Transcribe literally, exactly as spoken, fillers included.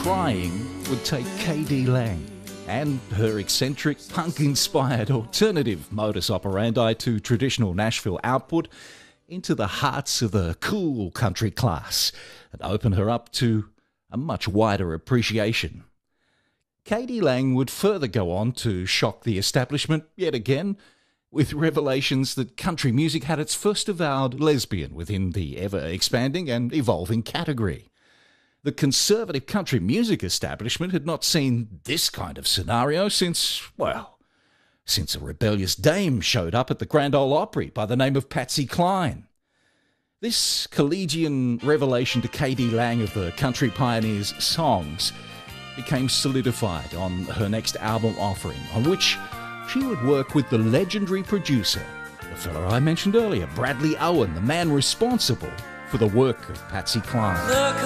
trying would take K D Lang and her eccentric, punk-inspired alternative modus operandi to traditional Nashville output into the hearts of the cool country class and open her up to a much wider appreciation. K D Lang would further go on to shock the establishment yet again with revelations that country music had its first avowed lesbian within the ever-expanding and evolving category. The conservative country music establishment had not seen this kind of scenario since, well, since a rebellious dame showed up at the Grand Ole Opry by the name of Patsy Cline. This collegian revelation to K D Lang of the country pioneer's songs became solidified on her next album offering, on which she would work with the legendary producer, the fellow I mentioned earlier, Bradley Owen, the man responsible for the work of Patsy Cline. Look